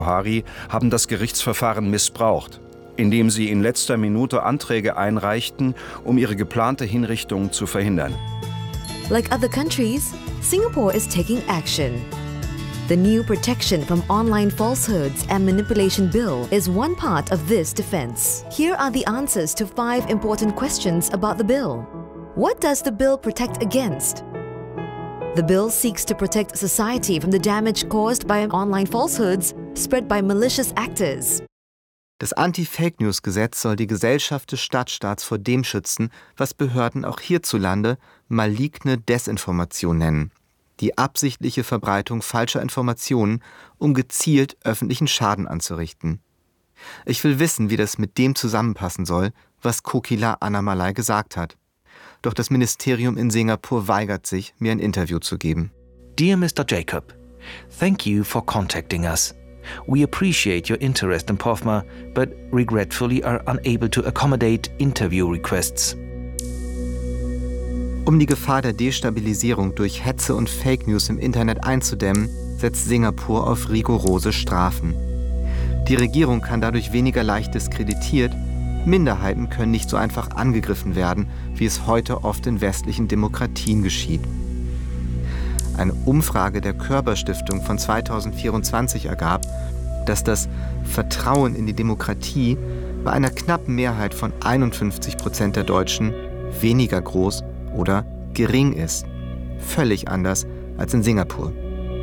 Buhari haben das Gerichtsverfahren missbraucht, indem sie in letzter Minute Anträge einreichten, um ihre geplante Hinrichtung zu verhindern. Like other countries, Singapore is taking action. The new Protection from Online Falsehoods and Manipulation Bill is one part of this defense. Here are the answers to 5 important questions about the bill. What does the bill protect against? The bill seeks to protect society from the damage caused by online falsehoods spread by malicious actors. Das Anti-Fake-News-Gesetz soll die Gesellschaft des Stadtstaats vor dem schützen, was Behörden auch hierzulande maligne Desinformation nennen. Die absichtliche Verbreitung falscher Informationen, um gezielt öffentlichen Schaden anzurichten. Ich will wissen, wie das mit dem zusammenpassen soll, was Kokila Annamalai gesagt hat. Doch das Ministerium in Singapur weigert sich, mir ein Interview zu geben. Dear Mr. Jacob, thank you for contacting us. We appreciate your interest in POFMA, but regretfully are unable to accommodate interview requests. Um die Gefahr der Destabilisierung durch Hetze und Fake News im Internet einzudämmen, setzt Singapur auf rigorose Strafen. Die Regierung kann dadurch weniger leicht diskreditiert, Minderheiten können nicht so einfach angegriffen werden, wie es heute oft in westlichen Demokratien geschieht. Eine Umfrage der Körber-Stiftung von 2024 ergab, dass das Vertrauen in die Demokratie bei einer knappen Mehrheit von 51% der Deutschen weniger groß oder gering ist. Völlig anders als in Singapur.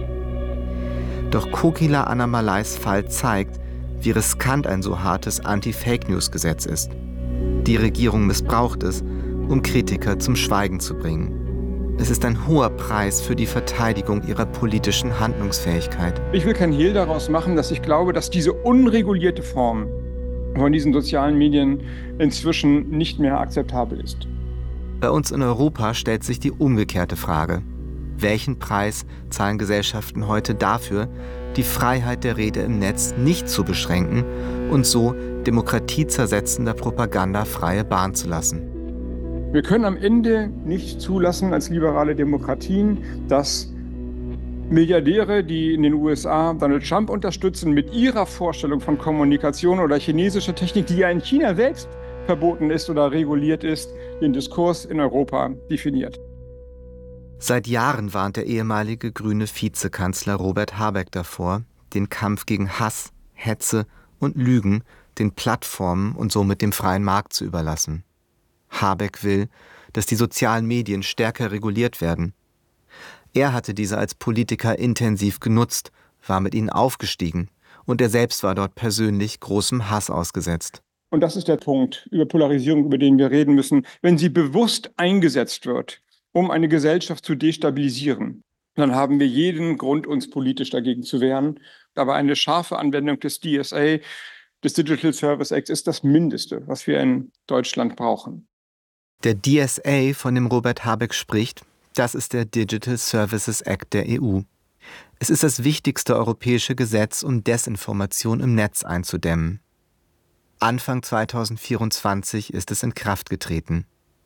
Doch Kokila Annamalais Fall zeigt, wie riskant ein so hartes Anti-Fake-News-Gesetz ist. Die Regierung missbraucht es, um Kritiker zum Schweigen zu bringen. Es ist ein hoher Preis für die Verteidigung ihrer politischen Handlungsfähigkeit. Ich will kein Hehl daraus machen, dass ich glaube, dass diese unregulierte Form von diesen sozialen Medien inzwischen nicht mehr akzeptabel ist. Bei uns in Europa stellt sich die umgekehrte Frage. Welchen Preis zahlen Gesellschaften heute dafür, die Freiheit der Rede im Netz nicht zu beschränken und so demokratiezersetzender Propaganda freie Bahn zu lassen? Wir können am Ende nicht zulassen als liberale Demokratien, dass Milliardäre, die in den USA Donald Trump unterstützen, mit ihrer Vorstellung von Kommunikation oder chinesischer Technik, die ja in China selbst verboten ist oder reguliert ist, den Diskurs in Europa definiert. Seit Jahren warnt der ehemalige grüne Vizekanzler Robert Habeck davor, den Kampf gegen Hass, Hetze und Lügen den Plattformen und somit dem freien Markt zu überlassen. Habeck will, dass die sozialen Medien stärker reguliert werden. Er hatte diese als Politiker intensiv genutzt, war mit ihnen aufgestiegen und er selbst war dort persönlich großem Hass ausgesetzt. Und das ist der Punkt über Polarisierung, über den wir reden müssen. Wenn sie bewusst eingesetzt wird, um eine Gesellschaft zu destabilisieren, dann haben wir jeden Grund, uns politisch dagegen zu wehren. Aber eine scharfe Anwendung des DSA, des Digital Service Act, ist das Mindeste, was wir in Deutschland brauchen. Der DSA, von dem Robert Habeck spricht, das ist der Digital Services Act der EU. Es ist das wichtigste europäische Gesetz, um Desinformation im Netz einzudämmen. Anfang 2024 ist es in Kraft getreten.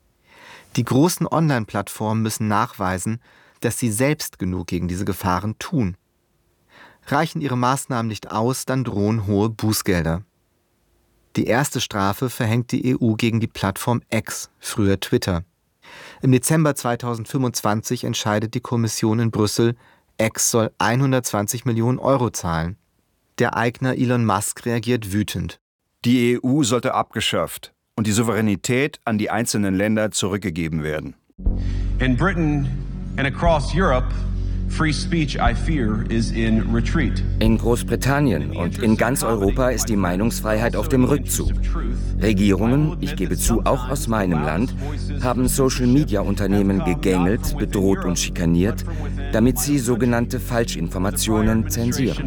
Die großen Online-Plattformen müssen nachweisen, dass sie selbst genug gegen diese Gefahren tun. Reichen ihre Maßnahmen nicht aus, dann drohen hohe Bußgelder. Die erste Strafe verhängt die EU gegen die Plattform X, früher Twitter. Im Dezember 2025 entscheidet die Kommission in Brüssel, X soll 120 Millionen Euro zahlen. Der Eigner Elon Musk reagiert wütend. Die EU sollte abgeschafft und die Souveränität an die einzelnen Länder zurückgegeben werden. In Britain and across Europe, free speech, I fear, is in retreat. In Großbritannien und in ganz Europa ist die Meinungsfreiheit auf dem Rückzug. Regierungen, ich gebe zu, auch aus meinem Land, haben Social-Media-Unternehmen gegängelt, bedroht und schikaniert, damit sie sogenannte Falschinformationen zensieren.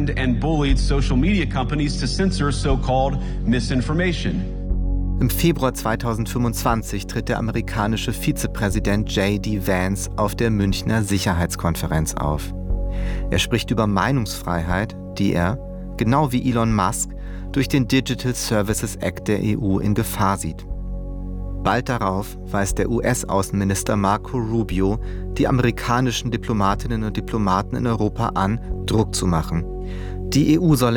Im Februar 2025 tritt der amerikanische Vizepräsident J.D. Vance auf der Münchner Sicherheitskonferenz auf. Er spricht über Meinungsfreiheit, die er, genau wie Elon Musk, durch den Digital Services Act der EU in Gefahr sieht. Bald darauf weist der US-Außenminister Marco Rubio die amerikanischen Diplomatinnen und Diplomaten in Europa an, Druck zu machen. Die EU solle